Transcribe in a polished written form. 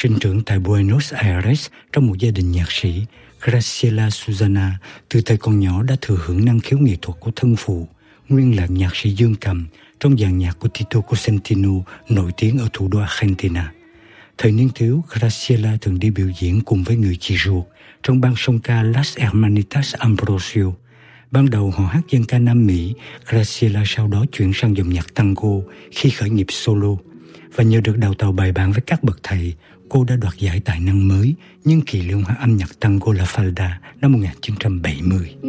Sinh trưởng tại Buenos Aires trong một gia đình nhạc sĩ, Graciela Susana từ thời còn nhỏ đã thừa hưởng năng khiếu nghệ thuật của thân phụ, nguyên là nhạc sĩ dương cầm trong dàn nhạc của Tito Cosentino nổi tiếng ở thủ đô Argentina. Thời niên thiếu, Graciela thường đi biểu diễn cùng với người chị ruột trong ban song ca Las Hermanitas Ambrosio. Ban đầu họ hát dân ca Nam Mỹ, Graciela sau đó chuyển sang dòng nhạc tango khi khởi nghiệp solo. Và nhờ được đào tạo bài bản với các bậc thầy, cô đã đoạt giải tài năng mới nhân kỳ liên hoan âm nhạc tango La Falda năm 1970.